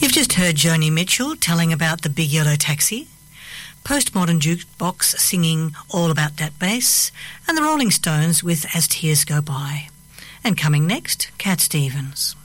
You've just heard Joni Mitchell telling about the Big Yellow Taxi, Postmodern Jukebox singing All About That Bass, and the Rolling Stones with As Tears Go By. And coming next, Cat Stevens.